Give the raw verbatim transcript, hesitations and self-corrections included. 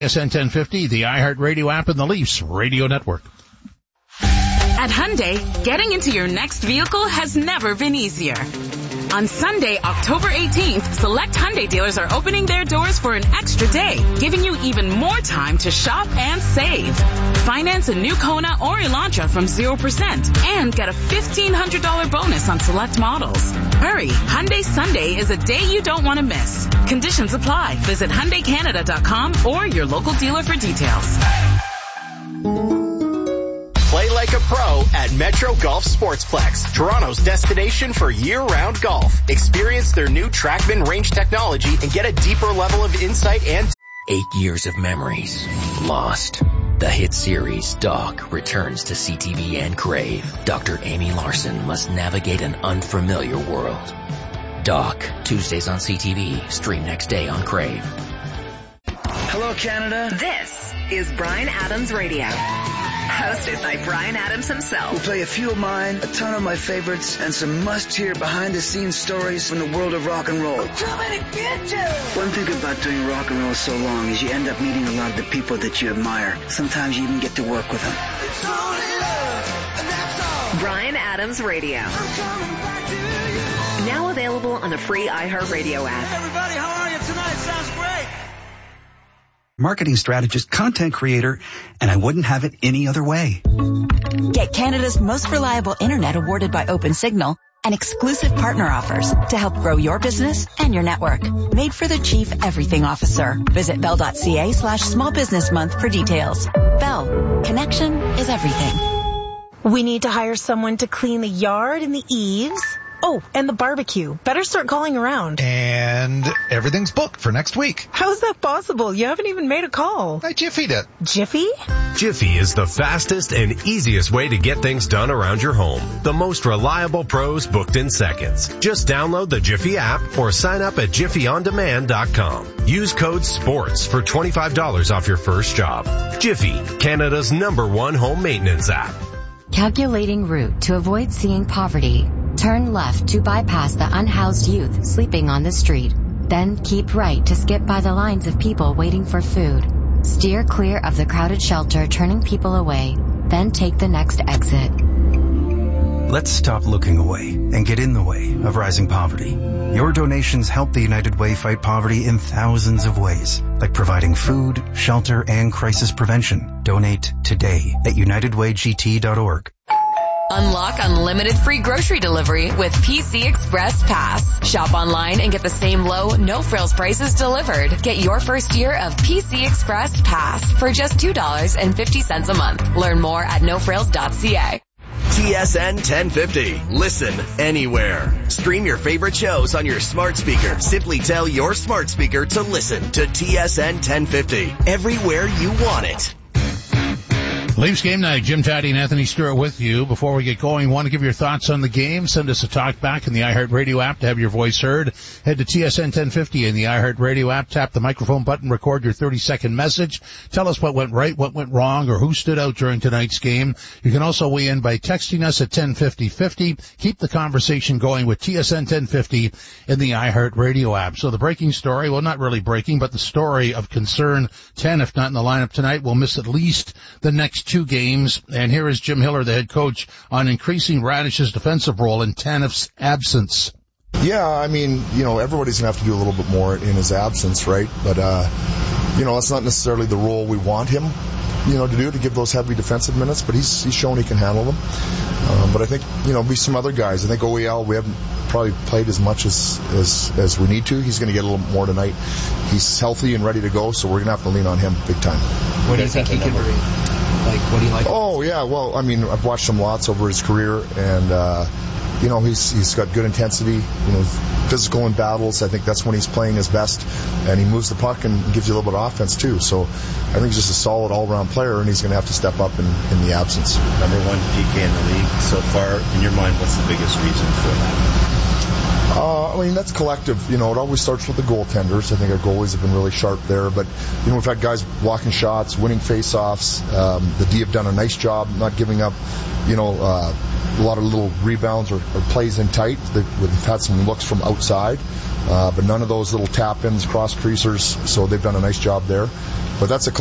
T S N ten fifty, the iHeartRadio app, and the Leafs Radio Network. At Hyundai, getting into your next vehicle has never been easier. On Sunday, October eighteenth, select Hyundai dealers are opening their doors for an extra day, giving you even more time to shop and save. Finance a new Kona or Elantra from zero percent and get a fifteen hundred dollars bonus on select models. Hurry, Hyundai Sunday is a day you don't want to miss. Conditions apply. Visit Hyundai Canada dot com or your local dealer for details. Play like a pro at Metro Golf Sportsplex, Toronto's destination for year-round golf. Experience their new TrackMan range technology and get a deeper level of insight and... Eight years of memories lost. The hit series Doc returns to C T V and Crave. Doctor Amy Larson must navigate an unfamiliar world. Doc, Tuesdays on C T V, stream next day on Crave. Hello, Canada. This is Bryan Adams Radio. Hosted by Bryan Adams himself. We'll play a few of mine, a ton of my favorites, and some must-hear behind-the-scenes stories from the world of rock and roll. Too many bitches! One thing about doing rock and roll so long is you end up meeting a lot of the people that you admire. Sometimes you even get to work with them. It's only love, and that's all. Bryan Adams Radio. I'm coming back to you. Now available on the free iHeartRadio app. Hey everybody, how are you tonight? Sounds great. Marketing strategist, content creator, and I wouldn't have it any other way. Get Canada's most reliable internet awarded by OpenSignal and exclusive partner offers to help grow your business and your network. Made for the Chief Everything Officer. Visit bell.ca slash small business month for details. Bell. Connection is everything. We need to hire someone to clean the yard and the eaves. Oh, and the barbecue. Better start calling around. And everything's booked for next week. How's that possible? You haven't even made a call. I Jiffy'd it. Jiffy? Jiffy is the fastest and easiest way to get things done around your home. The most reliable pros booked in seconds. Just download the Jiffy app or sign up at jiffy on demand dot com. Use code SPORTS for twenty-five dollars off your first job. Jiffy, Canada's number one home maintenance app. Calculating route to avoid seeing poverty. Turn left to bypass the unhoused youth sleeping on the street. Then keep right to skip by the lines of people waiting for food. Steer clear of the crowded shelter turning people away. Then take the next exit. Let's stop looking away and get in the way of rising poverty. Your donations help the United Way fight poverty in thousands of ways, like providing food, shelter, and crisis prevention. Donate today at united way g t dot org. Unlock unlimited free grocery delivery with P C Express Pass. Shop online and get the same low, no-frills prices delivered. Get your first year of P C Express Pass for just two dollars and fifty cents a month. Learn more at no frills dot c a. T S N ten fifty. Listen anywhere. Stream your favorite shows on your smart speaker. Simply tell your smart speaker to listen to T S N ten fifty. Everywhere you want it. Leafs game night. Jim Taddy and Anthony Stewart with you. Before we get going, want to give your thoughts on the game. Send us a talk back in the iHeartRadio app to have your voice heard. Head to T S N ten fifty in the iHeartRadio app. Tap the microphone button. Record your thirty-second message. Tell us what went right, what went wrong, or who stood out during tonight's game. You can also weigh in by texting us at ten fifty fifty. Keep the conversation going with T S N ten fifty in the iHeartRadio app. So the breaking story, well, not really breaking, but the story of concern. ten, if not in the lineup tonight, will miss at least the next two games. And here is Jim Hiller, the head coach, on increasing Radish's defensive role in Tanev's absence. Yeah, I mean, you know, everybody's going to have to do a little bit more in his absence, right? But, uh, you know, that's not necessarily the role we want him, you know, to do, to give those heavy defensive minutes, but he's he's shown he can handle them. Um, but I think, you know, be some other guys. I think O E L, we haven't probably played as much as, as, as we need to. He's going to get a little more tonight. He's healthy and ready to go, so we're going to have to lean on him big time. What do you think he can bring? Like, what do you like? Oh, yeah, well, I mean, I've watched him lots over his career, and, uh, you know, he's he's got good intensity, you know, physical in battles. I think that's when he's playing his best, and he moves the puck and gives you a little bit of offense, too. So I think he's just a solid all-around player, and he's going to have to step up in, in the absence. Number one P K in the league so far. In your mind, what's the biggest reason for that? Uh, I mean, that's collective. You know, it always starts with the goaltenders. I think our goalies have been really sharp there. But, you know, we've had guys blocking shots, winning face-offs. Um, the D have done a nice job not giving up, you know, uh, a lot of little rebounds or, or plays in tight. We've had some looks from outside, uh, but none of those little tap-ins, cross-creasers, so they've done a nice job there. But that's a